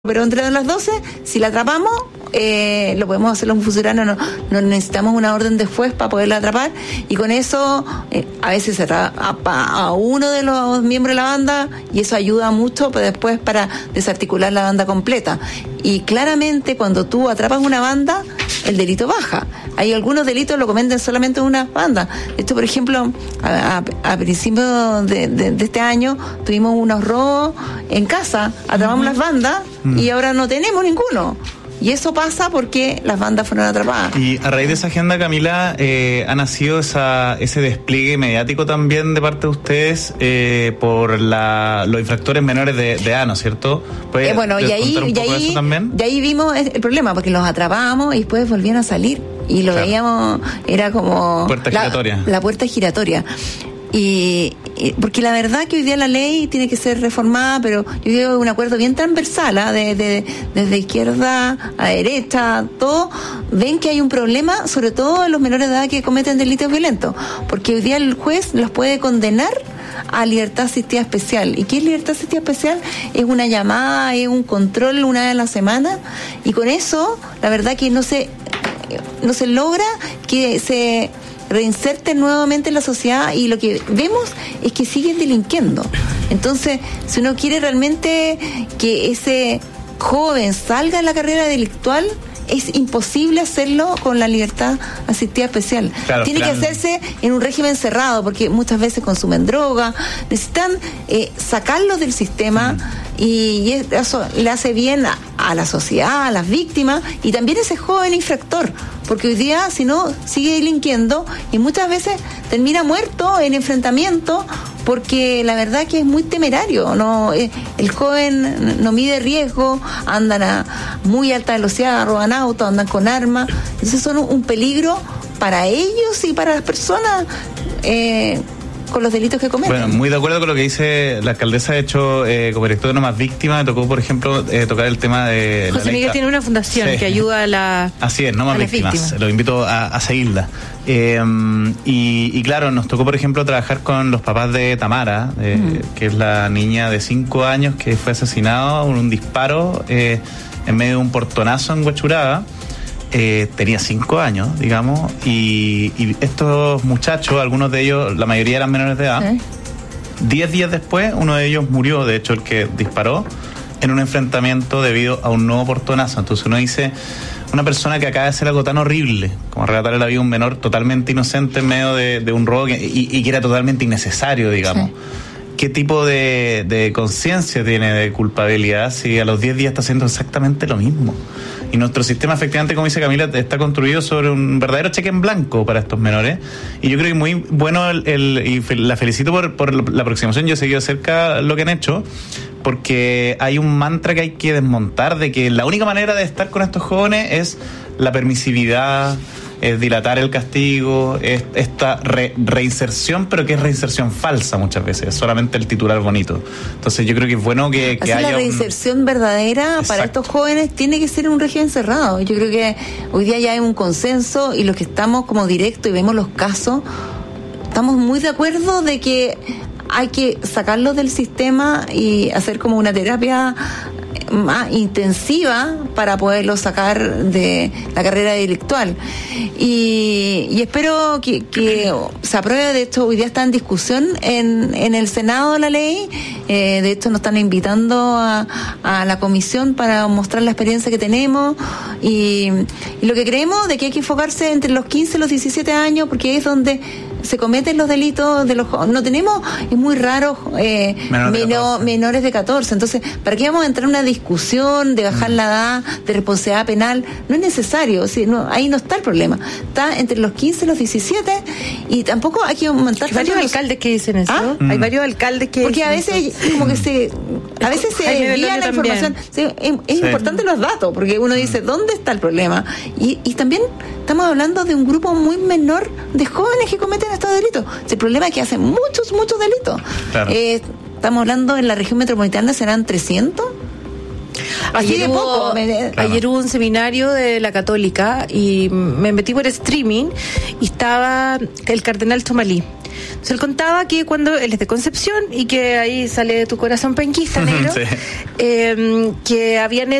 pero entre las 12, si la atrapamos, lo podemos hacer un funcionario, no necesitamos una orden de juez para poderla atrapar, y con eso a veces se atrapa a uno de los miembros de la banda, y eso ayuda mucho después para desarticular la banda completa. Y claramente cuando tú atrapas una banda, el delito baja. Hay algunos delitos lo cometen solamente en una banda. Esto, por ejemplo, a principios de este año tuvimos unos robos en casa, atrapamos las bandas y ahora no tenemos ninguno. Y eso pasa porque las bandas fueron atrapadas. Y a raíz de esa agenda, Camila, ha nacido ese despliegue mediático también de parte de ustedes por los infractores menores de edad, ¿no es cierto? Bueno, y ahí vimos el problema, porque los atrapábamos y después volvían a salir. Y lo veíamos, era como... Puerta giratoria. La puerta giratoria. Y porque la verdad que hoy día la ley tiene que ser reformada, pero yo digo un acuerdo bien transversal, desde izquierda a derecha, todo ven que hay un problema, sobre todo en los menores de edad que cometen delitos violentos, porque hoy día el juez los puede condenar a libertad asistida especial. ¿Y qué es libertad asistida especial? Es una llamada, es un control una vez a la semana, y con eso la verdad que no se logra que se reinserten nuevamente en la sociedad, y lo que vemos es que siguen delinquiendo. Entonces, si uno quiere realmente que ese joven salga de la carrera delictual, es imposible hacerlo con la libertad asistida especial. Claro, tiene que hacerse en un régimen cerrado, porque muchas veces consumen droga, necesitan sacarlos del sistema, y eso le hace bien a la sociedad, a las víctimas, y también a ese joven infractor, porque hoy día, si no, sigue delinquiendo y muchas veces termina muerto en enfrentamiento, porque la verdad que es muy temerario, el joven no mide riesgo, andan a muy alta velocidad, roban autos, andan con armas, entonces son un peligro para ellos y para las personas con los delitos que cometen. Bueno, muy de acuerdo con lo que dice la alcaldesa. De hecho, como director de No Más Víctimas, me tocó, por ejemplo, tocar el tema de... José Miguel tiene una fundación que ayuda a la... Así es, No Más Víctimas. Los invito a seguirla. Y claro, nos tocó, por ejemplo, trabajar con los papás de Tamara, que es la niña de 5 años que fue asesinada con un disparo en medio de un portonazo en Huachuraba. Tenía 5 años, digamos, y estos muchachos, algunos de ellos, la mayoría eran menores de edad. 10 días después, uno de ellos murió, de hecho, el que disparó, en un enfrentamiento debido a un nuevo portonazo. Entonces uno dice, una persona que acaba de hacer algo tan horrible como arrebatarle la vida a un menor totalmente inocente en medio de un robo y que era totalmente innecesario, digamos. Sí. ¿Qué tipo de conciencia tiene de culpabilidad si a los 10 días está haciendo exactamente lo mismo? Y nuestro sistema, efectivamente, como dice Camila, está construido sobre un verdadero cheque en blanco para estos menores. Y yo creo que muy bueno, y la felicito por la aproximación. Yo he seguido de cerca lo que han hecho, porque hay un mantra que hay que desmontar, de que la única manera de estar con estos jóvenes es la permisividad, es dilatar el castigo, es esta reinserción, pero que es reinserción falsa muchas veces, es solamente el titular bonito. Entonces yo creo que es bueno que haya la reinserción verdadera para estos jóvenes tiene que ser en un régimen cerrado. Yo creo que hoy día ya hay un consenso, y los que estamos como directo y vemos los casos, estamos muy de acuerdo de que hay que sacarlos del sistema y hacer como una terapia más intensiva para poderlo sacar de la carrera delictual, y espero que se apruebe. De hecho, hoy día está en discusión en el Senado la ley. De hecho, nos están invitando a la comisión para mostrar la experiencia que tenemos y lo que creemos de que hay que enfocarse entre los 15 y los 17 años, porque es donde se cometen los delitos de los jóvenes. No tenemos, es muy raro, menores de 14. Entonces, ¿para qué vamos a entrar en una discusión de bajar la edad de responsabilidad penal? No es necesario, ahí no está el problema. Está entre los 15 y los 17, y tampoco hay que aumentar. Hay varios alcaldes que dicen eso. Hay varios alcaldes que porque a veces como que se desvía la información. Sí, es importante los datos, porque uno dice, ¿dónde está el problema? Y también estamos hablando de un grupo muy menor de jóvenes que cometen estos delitos. El problema es que hacen muchos delitos. Claro. Estamos hablando, en la región metropolitana serán 300. Ayer hubo un seminario de la Católica y me metí por streaming y estaba el cardenal Tomalí. Entonces él contaba que cuando él es de Concepción y que ahí sale tu corazón penquista, negro, Sí. que habían